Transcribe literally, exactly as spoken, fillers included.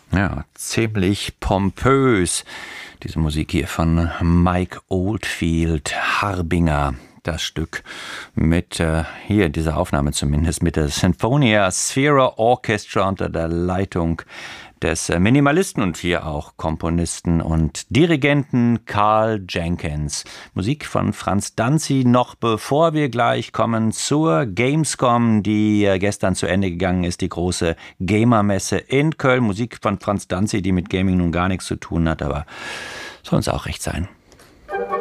Ja, ziemlich pompös. Diese Musik hier von Mike Oldfield, Harbinger. Das Stück mit, äh, hier diese Aufnahme zumindest, mit der Sinfonia Sphera Orchestra unter der Leitung des Minimalisten und hier auch Komponisten und Dirigenten Carl Jenkins. Musik von Franz Danzi, noch bevor wir gleich kommen zur Gamescom, die gestern zu Ende gegangen ist, die große Gamermesse in Köln. Musik von Franz Danzi, die mit Gaming nun gar nichts zu tun hat, aber soll uns auch recht sein.